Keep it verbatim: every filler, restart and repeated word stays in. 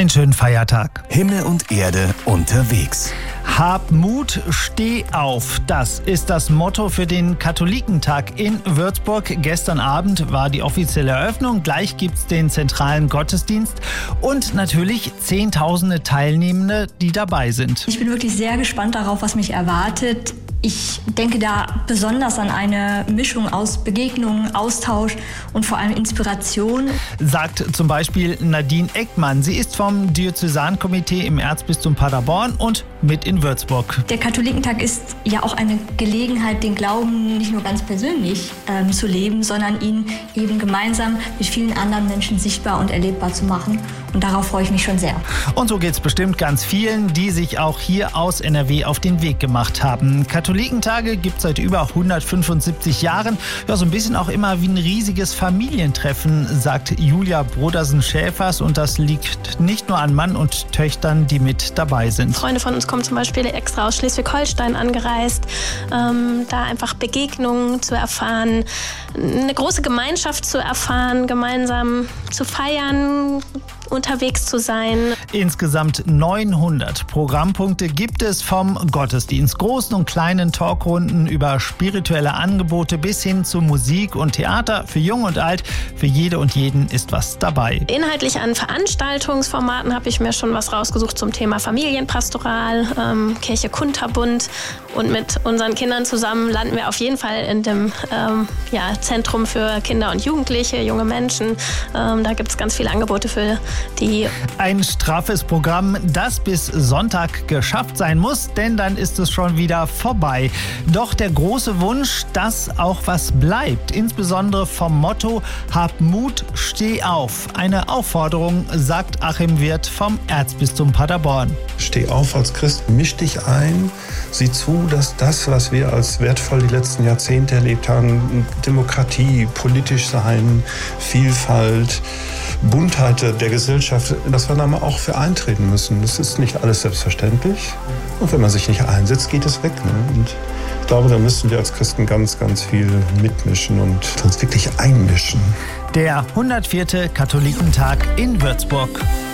Einen schönen Feiertag. Himmel und Erde unterwegs. Hab Mut, steh auf. Das ist das Motto für den Katholikentag in Würzburg. Gestern Abend war die offizielle Eröffnung. Gleich gibt's den zentralen Gottesdienst und natürlich Zehntausende Teilnehmende, die dabei sind. Ich bin wirklich sehr gespannt darauf, was mich erwartet. Ich denke da besonders an eine Mischung aus Begegnungen, Austausch und vor allem Inspiration. Sagt zum Beispiel Nadine Eckmann. Sie ist vom Diözesankomitee im Erzbistum Paderborn und mit in Würzburg. Der Katholikentag ist ja auch eine Gelegenheit, den Glauben nicht nur ganz persönlich ähm, zu leben, sondern ihn eben gemeinsam mit vielen anderen Menschen sichtbar und erlebbar zu machen. Und darauf freue ich mich schon sehr. Und so geht es bestimmt ganz vielen, die sich auch hier aus N R W auf den Weg gemacht haben. Katholikentage gibt es seit über hundertfünfundsiebzig Jahren. Ja, so ein bisschen auch immer wie ein riesiges Familientreffen, sagt Julia Brodersen-Schäfers. Und das liegt nicht nur an Mann und Töchtern, die mit dabei sind. Freunde von uns kommen zum Beispiel extra aus Schleswig-Holstein angereist, ähm, da einfach Begegnungen zu erfahren, eine große Gemeinschaft zu erfahren, gemeinsam zu feiern, unterwegs zu sein. Insgesamt neunhundert Programmpunkte gibt es vom Gottesdienst. Großen und kleinen Talkrunden über spirituelle Angebote bis hin zu Musik und Theater. Für Jung und Alt, für jede und jeden ist was dabei. Inhaltlich an Veranstaltungsformaten habe ich mir schon was rausgesucht zum Thema Familienpastoral, ähm, Kirche Kunterbund. Und mit unseren Kindern zusammen landen wir auf jeden Fall in dem ähm, ja, Zentrum für Kinder und Jugendliche, junge Menschen. Ähm, da gibt es ganz viele Angebote für die. Ein straffes Programm, das bis Sonntag geschafft sein muss, denn dann ist es schon wieder vorbei. Doch der große Wunsch, dass auch was bleibt, insbesondere vom Motto Hab Mut, steh auf. Eine Aufforderung, sagt Achim Wirth vom Erzbistum Paderborn. Steh auf als Christ, misch dich ein, sieh zu, dass das, was wir als wertvoll die letzten Jahrzehnte erlebt haben, Demokratie, politisch sein, Vielfalt, Buntheit der Gesellschaft, dass wir da mal auch für eintreten müssen. Das ist nicht alles selbstverständlich. Und wenn man sich nicht einsetzt, geht es weg. Ne? Und ich glaube, da müssen wir als Christen ganz, ganz viel mitmischen und uns wirklich einmischen. Der hundertvierte Katholikentag in Würzburg.